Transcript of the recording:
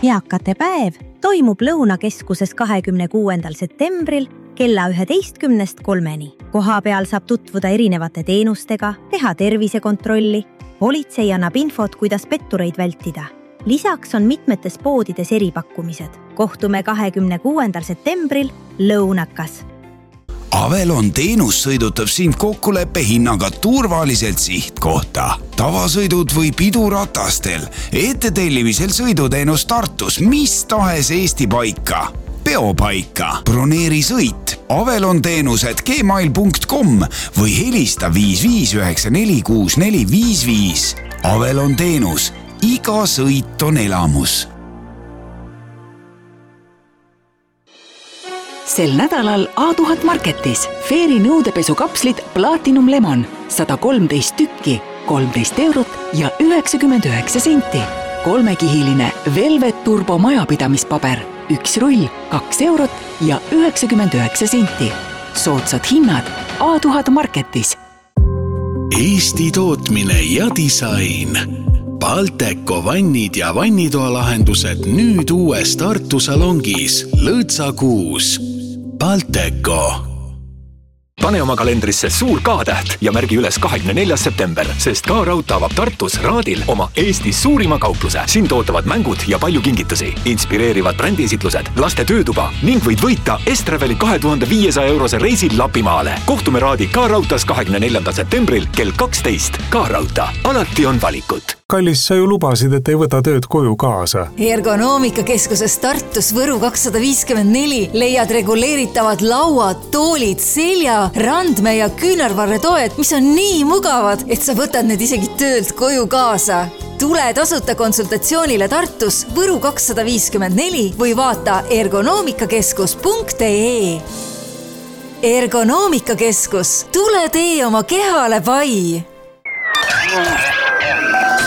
Eakate päev toimub Lõunakeskuses 26. septembril kella 11:03. Koha peal saab tutvuda erinevate teenustega, teha tervisekontrolli. Politsei annab infot, kuidas pettureid vältida. Lisaks on mitmetes poodides eripakkumised. Kohtume 26. septembril Lõunakas. Avelon teenus sõidutab sind kokkuleppe hinnaga turvaliselt sihtkohta. Tavasõidud või piduratastel. Ettetellimisel sõiduteenus Tartus mis tahes Eesti paika. Peopaika. Broneeri sõit. Avelon teenused gmail.com või helista 55946455. Avelon teenus. Iga sõit on elamus. Sel nädalal A1000 Marketis Fairy nõudepesukapslid Platinum Lemon 113 tükki, 13 eurot ja 99 senti. 3-kihiline Velvet Turbo majapidamispaber, 1 rull, 2 eurot ja 99 senti. Soodsad hinnad A1000 Marketis. Eesti tootmine ja disain. Balteco vannid ja vannitoalahendused nüüd uues Tartu salongis Lõõtsa 6. Balteco. Pane oma kalendrisse suur K-täht ja märgi üles 24. september, sest K-Raud avab Tartus Raadil oma Eestis suurima kaupluse. Siin tootavad mängud ja palju kingitusi, inspireerivad brändiesitlused, laste töötuba ning võid võita Estraveli 2500 eurose reisil Lapimaale. Kohtume Raadi K-Rautas 24. septembril kell 12. K-Rauta. Alati on valikut. Kallis, sa ju lubasid, et ei võta tööd koju kaasa. Ergonoomikakeskuses Tartus Võru 254 leiad reguleeritavad lauad, toolid, selja, randme ja küünarvarretoed, mis on nii mugavad, et sa võtad need isegi töölt koju kaasa. Tule tasuta konsultatsioonile Tartus Võru 254 või vaata ergonoomikakeskus.ee. Ergonoomikakeskus. Tule tee oma kehale pai!